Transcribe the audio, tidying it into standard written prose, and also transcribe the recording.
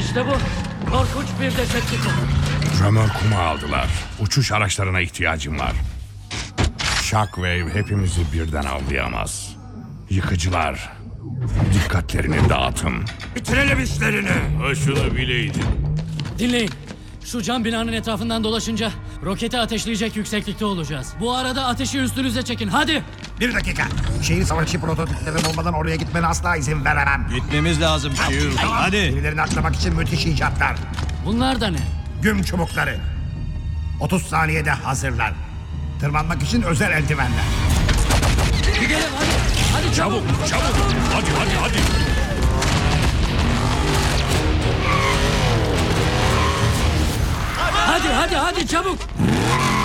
İşte bu. Korkunç bir Decepticon. Römorkumu aldılar. Uçuş araçlarına ihtiyacım var. Shockwave hepimizi birden avlayamaz. Yıkıcılar, dikkatlerini dağıtın. Bitirelim işlerini. Ha şunu bileydin. Dinleyin. Şu cam binanın etrafından dolaşınca roketi ateşleyecek yükseklikte olacağız. Bu arada ateşi üstünüze çekin. Hadi. Bir dakika. Şehir savaşı prototiplerim olmadan oraya gitmene asla izin veremem. Gitmemiz lazım Shield. Hadi. Birilerini aklamak için müthiş icatlar. Bunlar da ne? Güm çubukları. 30 saniyede hazırlar. Tırmanmak için özel eldivenler. Gidelim hadi. Hadi çabuk. Çabuk. Hadi. Hadi çabuk.